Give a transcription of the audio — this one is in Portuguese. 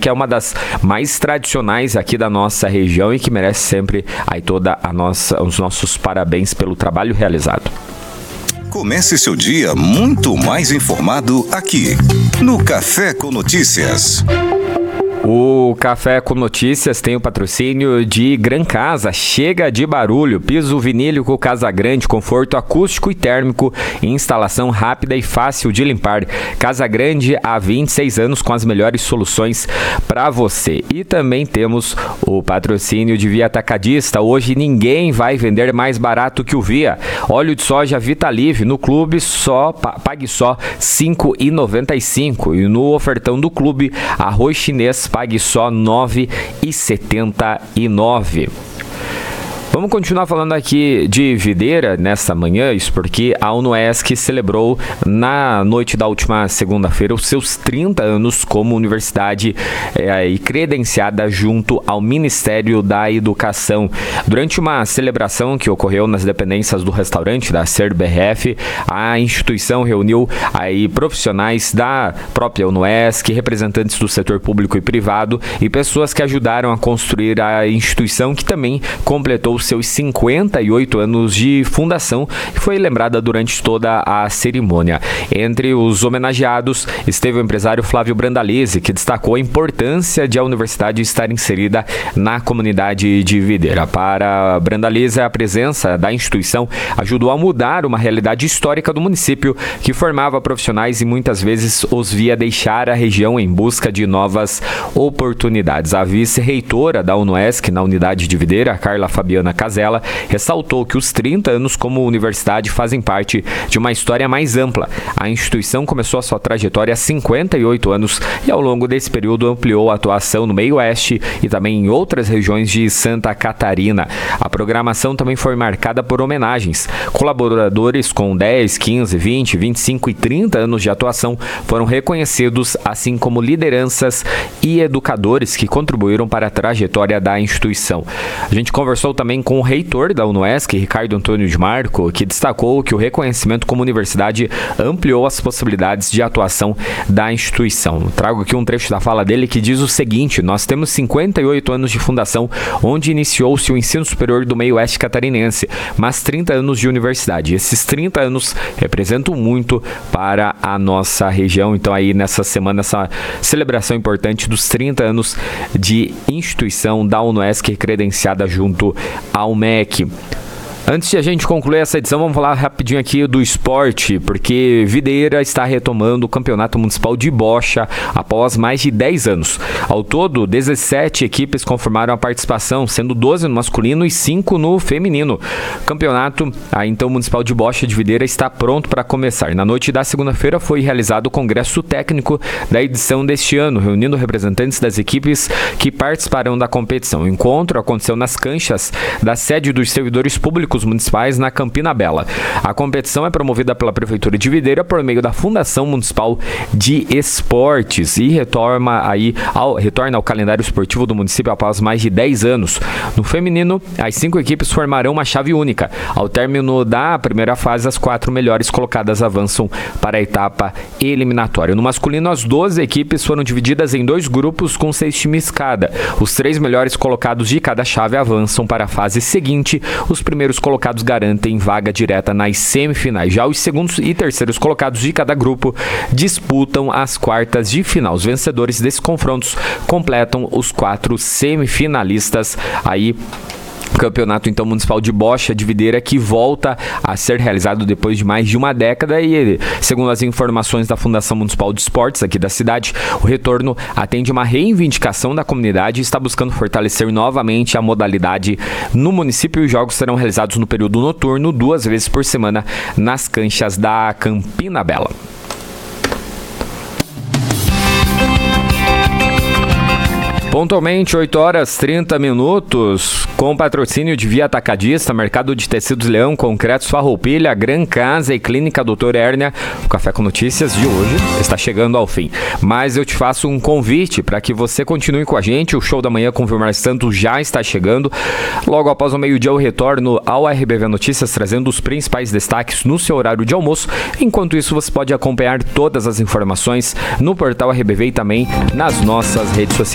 que é uma das mais tradicionais aqui da nossa região e que merece sempre aí os nossos parabéns pelo trabalho realizado. Comece seu dia muito mais informado aqui, no Café com Notícias. O Café com Notícias tem o patrocínio de Gran Casa, chega de barulho, piso vinílico Casa Grande, conforto acústico e térmico, instalação rápida e fácil de limpar. Casa Grande há 26 anos com as melhores soluções para você. E também temos o patrocínio de Via Atacadista, hoje ninguém vai vender mais barato que o Via. Óleo de soja Vitalive no clube pague só R$ 5,95 e no ofertão do clube arroz chinês pague só R$ 9,79. Vamos continuar falando aqui de Videira nesta manhã, isso porque a UNOESC celebrou na noite da última segunda-feira os seus 30 anos como universidade e credenciada junto ao Ministério da Educação. Durante uma celebração que ocorreu nas dependências do restaurante da CERBRF, a instituição reuniu aí profissionais da própria UNOESC, representantes do setor público e privado e pessoas que ajudaram a construir a instituição, que também completou seus 58 anos de fundação e foi lembrada durante toda a cerimônia. Entre os homenageados esteve o empresário Flávio Brandalize, que destacou a importância de a universidade estar inserida na comunidade de Videira. Para Brandalize, a presença da instituição ajudou a mudar uma realidade histórica do município, que formava profissionais e muitas vezes os via deixar a região em busca de novas oportunidades. A vice-reitora da UNOESC na unidade de Videira, Carla Fabiana Casella, ressaltou que os 30 anos como universidade fazem parte de uma história mais ampla. A instituição começou a sua trajetória há 58 anos e ao longo desse período ampliou a atuação no meio oeste e também em outras regiões de Santa Catarina. A programação também foi marcada por homenagens. Colaboradores com 10, 15, 20, 25 e 30 anos de atuação foram reconhecidos, assim como lideranças e educadores que contribuíram para a trajetória da instituição. A gente conversou também com o reitor da UNOESC, Ricardo Antônio de Marco, que destacou que o reconhecimento como universidade ampliou as possibilidades de atuação da instituição. Trago aqui um trecho da fala dele que diz o seguinte: nós temos 58 anos de fundação, onde iniciou-se o ensino superior do meio oeste catarinense, mas 30 anos de universidade. Esses 30 anos representam muito para a nossa região. Então aí nessa semana, essa celebração importante dos 30 anos de instituição da UNOESC credenciada junto ao MEC. Antes de a gente concluir essa edição, vamos falar rapidinho aqui do esporte, porque Videira está retomando o Campeonato Municipal de Bocha após mais de 10 anos. Ao todo, 17 equipes conformaram a participação, sendo 12 no masculino e 5 no feminino. O campeonato, então, Municipal de Bocha de Videira está pronto para começar. Na noite da segunda-feira foi realizado o congresso técnico da edição deste ano, reunindo representantes das equipes que participarão da competição. O encontro aconteceu nas canchas da sede dos servidores públicos municipais na Campina Bela. A competição é promovida pela Prefeitura de Videira por meio da Fundação Municipal de Esportes e retorna ao calendário esportivo do município após mais de 10 anos. No feminino, as 5 equipes formarão uma chave única. Ao término da primeira fase, as 4 melhores colocadas avançam para a etapa eliminatória. No masculino, as 12 equipes foram divididas em 2 grupos com 6 times cada. Os 3 melhores colocados de cada chave avançam para a fase seguinte. Os primeiros colocados garantem vaga direta nas semifinais. Já os segundos e terceiros colocados de cada grupo disputam as quartas de final. Os vencedores desses confrontos completam os 4 semifinalistas. Aí Campeonato então Municipal de Bocha de Videira, que volta a ser realizado depois de mais de uma década e, segundo as informações da Fundação Municipal de Esportes aqui da cidade, o retorno atende uma reivindicação da comunidade e está buscando fortalecer novamente a modalidade no município. Os jogos serão realizados no período noturno, 2 vezes por semana, nas canchas da Campina Bela. Pontualmente, 8 horas 30 minutos, com patrocínio de Via Atacadista, Mercado de Tecidos Leão, Concretos Farroupilha, Gran Casa e Clínica Doutora Hérnia. O Café com Notícias de hoje está chegando ao fim. Mas eu te faço um convite para que você continue com a gente. O Show da Manhã com Vilmar Santos já está chegando. Logo após o meio-dia eu retorno ao RBV Notícias, trazendo os principais destaques no seu horário de almoço. Enquanto isso, você pode acompanhar todas as informações no portal RBV e também nas nossas redes sociais.